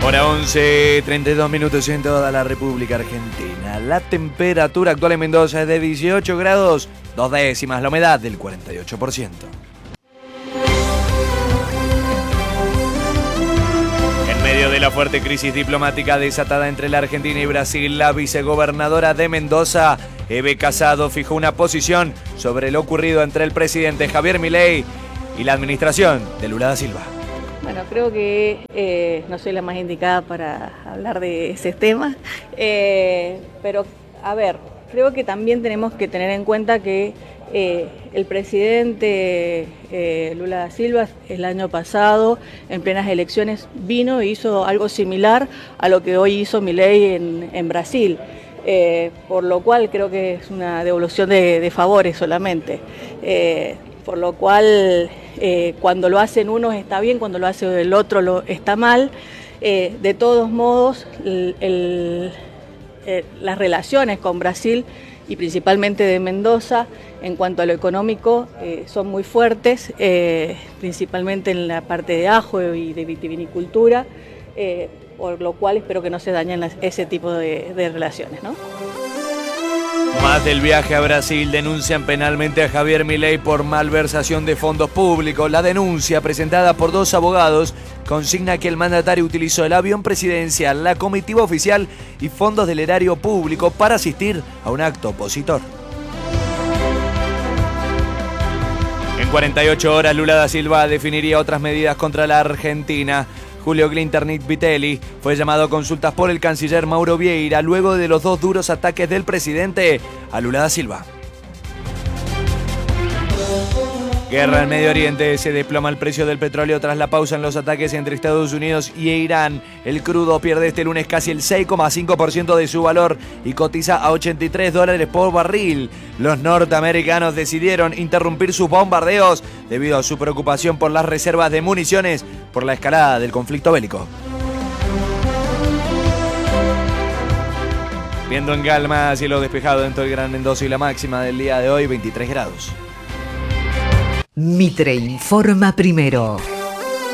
Hora 11, 32 minutos en toda la República Argentina. La temperatura actual en Mendoza es de 18 grados, 2 décimas, la humedad del 48%. En medio de la fuerte crisis diplomática desatada entre la Argentina y Brasil, la vicegobernadora de Mendoza, Eve Casado, fijó una posición sobre lo ocurrido entre el presidente Javier Milei y la administración de Lula da Silva. Bueno, creo que no soy la más indicada para hablar de ese tema, pero a ver, creo que también tenemos que tener en cuenta que el presidente Lula da Silva el año pasado, en plenas elecciones, vino e hizo algo similar a lo que hoy hizo Milei en Brasil. Por lo cual creo que es una devolución de favores solamente. Por lo cual cuando lo hacen unos está bien, cuando lo hace el otro está mal. De todos modos, las relaciones con Brasil y principalmente de Mendoza en cuanto a lo económico son muy fuertes, principalmente en la parte de ajo y de vitivinicultura, por lo cual espero que no se dañen ese tipo de relaciones, ¿no? Más del viaje a Brasil, denuncian penalmente a Javier Milei por malversación de fondos públicos. La denuncia, presentada por 2 abogados, consigna que el mandatario utilizó el avión presidencial, la comitiva oficial y fondos del erario público para asistir a un acto opositor. En 48 horas, Lula da Silva definiría otras medidas contra la Argentina. Julio Glinternit Vitelli fue llamado a consultas por el canciller Mauro Vieira luego de los 2 duros ataques del presidente a Lula da Silva. Guerra en Medio Oriente, se desploma el precio del petróleo tras la pausa en los ataques entre Estados Unidos y Irán. El crudo pierde este lunes casi el 6,5% de su valor y cotiza a $83 por barril. Los norteamericanos decidieron interrumpir sus bombardeos debido a su preocupación por las reservas de municiones por la escalada del conflicto bélico. Viendo en calma, cielo despejado en todo el Gran Mendoza y la máxima del día de hoy, 23 grados. Mitre informa primero.